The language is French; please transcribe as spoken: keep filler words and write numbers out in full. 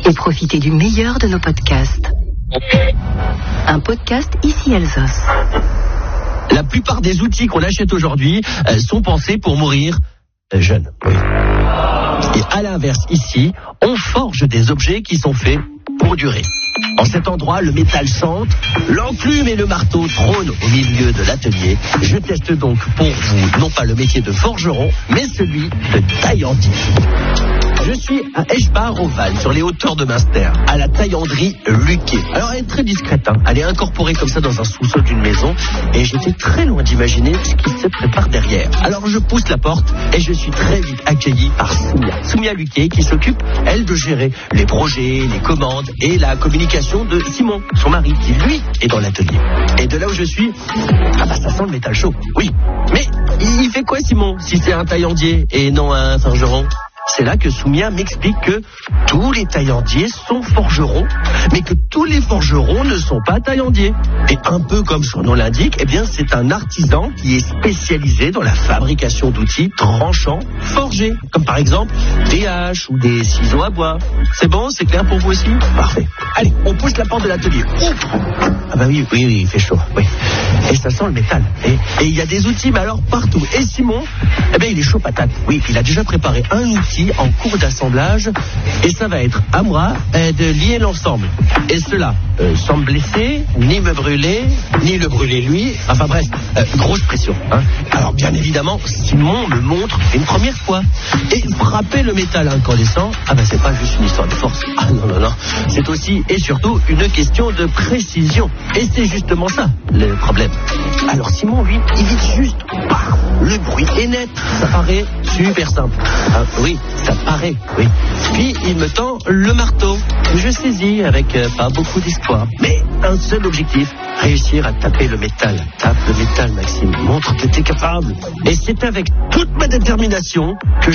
et profitez du meilleur de nos podcasts. Un podcast Ici Alsace. La plupart des outils qu'on achète aujourd'hui euh, sont pensés pour mourir euh, jeune. Oui. Et à l'inverse, ici, on forge des objets qui sont faits pour durer. En cet endroit, le métal centre, l'enclume et le marteau trônent au milieu de l'atelier. Je teste donc pour vous, non pas le métier de forgeron, mais celui de taillandier. Je suis à Eschbar-au-Val, sur les hauteurs de Münster, à la taillanderie Luquet. Alors elle est très discrète, hein. Elle est incorporée comme ça dans un sous-sol d'une maison, et j'étais très loin d'imaginer ce qui se prépare derrière. Alors je pousse la porte, et je suis très vite accueilli par Soumia. Soumia Luquet, qui s'occupe, elle, de gérer les projets, les commandes, et la communication de Simon, son mari, qui lui est dans l'atelier. Et de là où je suis, ah bah ça sent le métal chaud, oui. Mais il fait quoi Simon, si c'est un taillandier et non un forgeron ? C'est là que Soumia m'explique que tous les taillandiers sont forgerons, mais que tous les forgerons ne sont pas taillandiers. Et un peu comme son nom l'indique, eh bien c'est un artisan qui est spécialisé dans la fabrication d'outils tranchants forgés, comme par exemple des haches ou des ciseaux à bois. C'est bon, c'est clair pour vous aussi ? Parfait. Allez, on pousse la porte de l'atelier. Ah bah oui, oui, oui, il fait chaud, oui. Et ça sent le métal. Et il y a des outils, mais alors partout. Et Simon, eh bien il est chaud patate. Oui, il a déjà préparé un outil en cours d'assemblage, et ça va être à moi euh, de lier l'ensemble. Et cela, euh, sans me blesser, ni me brûler, ni le brûler lui. Enfin bref, euh, grosse pression. Hein. Alors bien évidemment, Simon me montre une première fois. Et frapper le métal incandescent, ah ben c'est pas juste une histoire de force. Ah non, non, non. C'est aussi et surtout une question de précision. Et c'est justement ça, le problème. Alors Simon, lui, il dit juste, bah, le bruit est net. Ça paraît super simple. Ah, oui, ça paraît, oui. Puis il me tend le marteau, que je saisis avec euh, pas beaucoup d'espoir. Mais un seul objectif, réussir à taper le métal. Tape le métal, Maxime, montre que t'es capable. Et c'est avec toute ma détermination que